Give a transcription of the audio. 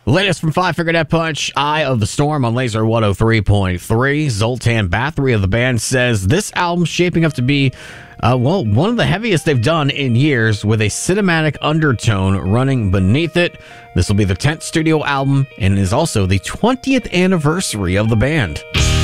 Latest from Five Finger Death Punch, Eye of the Storm on Laser 103.3. Zoltan Bathory of the band says this album's shaping up to be, one of the heaviest they've done in years, with a cinematic undertone running beneath it. This will be the 10th studio album and is also the 20th anniversary of the band.